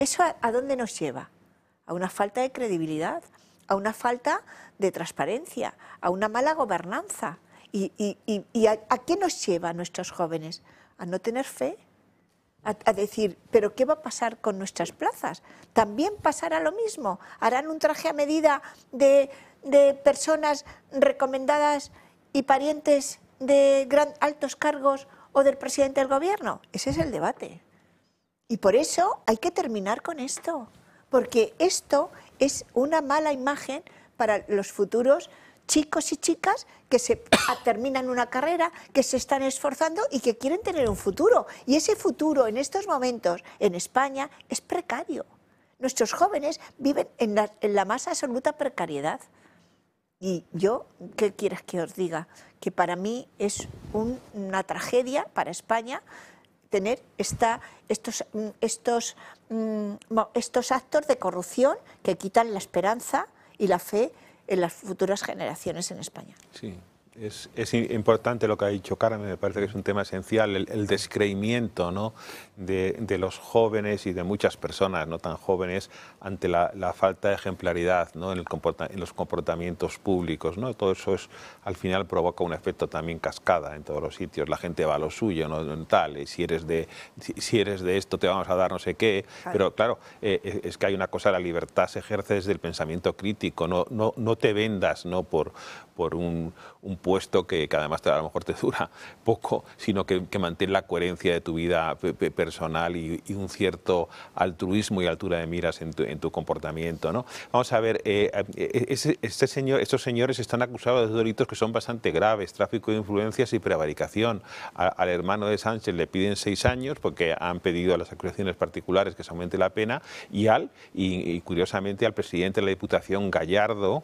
¿Eso a dónde nos lleva? A una falta de credibilidad, a una falta de transparencia, a una mala gobernanza. ¿Y a qué nos lleva a nuestros jóvenes? A no tener fe, a decir, ¿pero qué va a pasar con nuestras plazas? ¿También pasará lo mismo? ¿Harán un traje a medida de personas recomendadas y parientes de altos cargos o del presidente del gobierno? Ese es el debate. Y por eso hay que terminar con esto, porque esto es una mala imagen para los futuros chicos y chicas que terminan una carrera, que se están esforzando y que quieren tener un futuro. Y ese futuro en estos momentos en España es precario. Nuestros jóvenes viven en la más absoluta precariedad. Y yo, ¿qué quieres que os diga? Que para mí es una tragedia para España tener estos actos de corrupción que quitan la esperanza y la fe en las futuras generaciones en España. Sí. Es importante lo que ha dicho Carmen, me parece que es un tema esencial, el descreimiento, ¿no?, de los jóvenes y de muchas personas no tan jóvenes ante la falta de ejemplaridad, ¿no?, en los comportamientos públicos, ¿no? Todo eso al final provoca un efecto también cascada en todos los sitios. La gente va a lo suyo, ¿no?, tal, si eres de esto te vamos a dar no sé qué, claro. Pero claro, es que hay una cosa, la libertad se ejerce desde el pensamiento crítico, no te vendas, ¿no?, por un puesto que además a lo mejor te dura poco, sino que mantén la coherencia de tu vida personal y un cierto altruismo y altura de miras en tu comportamiento, ¿no? Vamos a ver, estos señores están acusados de delitos que son bastante graves: tráfico de influencias y prevaricación. Al hermano de Sánchez le piden 6 años porque han pedido a las acusaciones particulares que se aumente la pena, y curiosamente al presidente de la Diputación, Gallardo,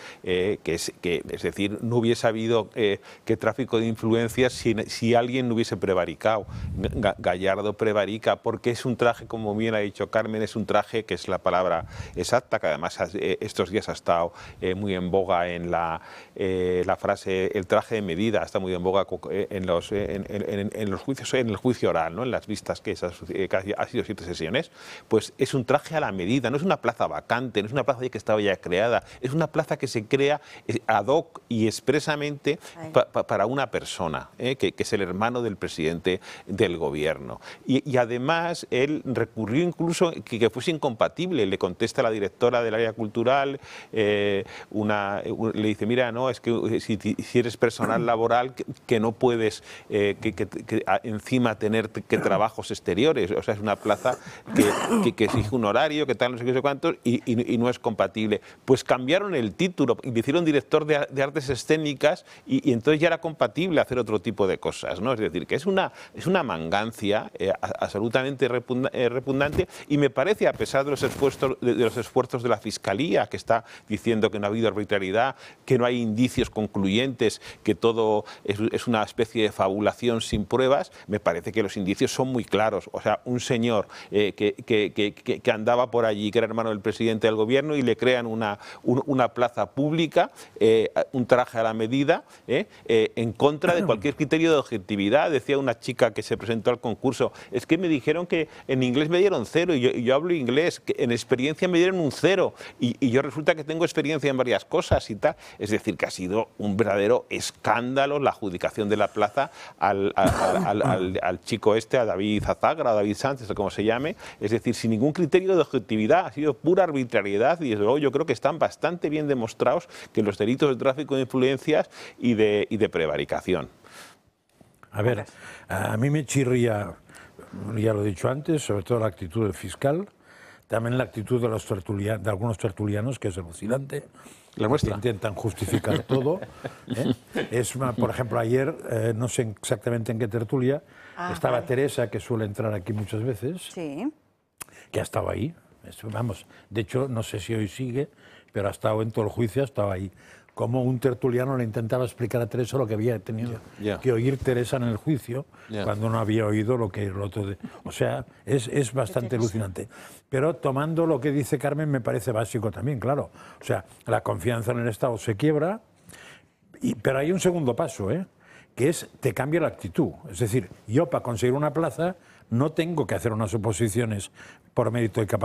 es decir, no hubiese habido que tráfico de influencias si alguien no hubiese prevaricado. Gallardo prevarica porque es un traje, como bien ha dicho Carmen, es un traje que es la palabra exacta, que además estos días ha estado muy en boga en la frase el traje de medida, está muy en boga en los juicios, en el juicio oral, ¿no?, en las vistas que ha sido 7 sesiones. Pues es un traje a la medida, no es una plaza vacante, no es una plaza que estaba ya creada, es una plaza que se crea ad hoc y expresamente para una persona, que es el hermano del presidente del gobierno. Y además él recurrió incluso que fuese incompatible. Le contesta a la directora del área cultural, le dice, mira, no, es que si eres personal laboral, que no puedes encima tener trabajos exteriores. O sea, es una plaza que exige un horario, que tal, no sé qué, no sé cuántos, y no es compatible. Pues cambiaron el título y le hicieron director de artes escénicas y entonces ya era compatible hacer otro tipo de cosas, ¿no? Es decir, que es una mangancia absolutamente repugnante, y me parece, a pesar de los esfuerzos de la Fiscalía, que está diciendo que no ha habido arbitrariedad, que no hay indicios concluyentes, que todo es una especie de fabulación sin pruebas, me parece que los indicios son muy claros. O sea, un señor que andaba por allí, que era hermano del presidente del gobierno, y le crean una plaza pública, un traje a la medida, en contra de cualquier criterio de objetividad. Decía una chica que se presentó al concurso, es que me dijeron que en inglés me dieron 0 y yo hablo inglés, que en experiencia me dieron un 0 y yo resulta que tengo experiencia en varias cosas y tal. Es decir, que ha sido un verdadero escándalo la adjudicación de la plaza al chico a David Azagra, o David Sánchez, o como se llame. Es decir, sin ningún criterio de objetividad, ha sido pura arbitrariedad, y desde luego yo creo que están bastante bien demostrados que los delitos de tráfico de influencias y de prevaricación. A ver, a mí me chirría, ya lo he dicho antes, sobre todo la actitud del fiscal, también la actitud de algunos tertulianos, que es alucinante. La nuestra. Intentan justificar todo. Por ejemplo, ayer, no sé exactamente en qué tertulia, estaba Teresa, que suele entrar aquí muchas veces, sí, que ha estado ahí. Vamos, de hecho, no sé si hoy sigue, pero ha estado en todo el juicio, ha estado ahí. Como un tertuliano le intentaba explicar a Teresa lo que había tenido que oír Teresa en el juicio, cuando no había oído lo que el otro... O sea, es bastante alucinante. Pero tomando lo que dice Carmen, me parece básico también, claro. O sea, la confianza en el Estado se quiebra, pero hay un segundo paso, que es, te cambia la actitud. Es decir, yo para conseguir una plaza no tengo que hacer unas oposiciones por mérito y capacidad.